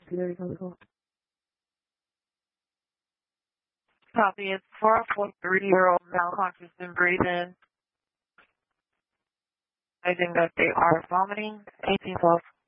Copy. It's 443-year-old malconscious and breathing. I think that they are vomiting. 1812.